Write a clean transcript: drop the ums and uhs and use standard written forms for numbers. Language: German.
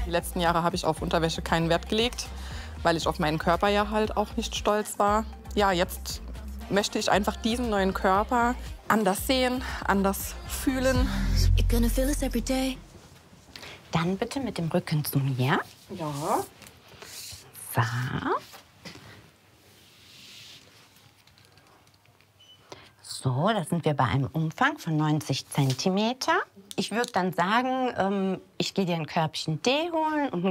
Die letzten Jahre habe ich auf Unterwäsche keinen Wert gelegt, weil ich auf meinen Körper ja halt auch nicht stolz war. Ja, jetzt möchte ich einfach diesen neuen Körper anders sehen, anders fühlen. Dann bitte mit dem Rücken zu mir. Ja. So. So, da sind wir bei einem Umfang von 90 cm. Ich würde dann sagen, ich gehe dir ein Körbchen Tee holen und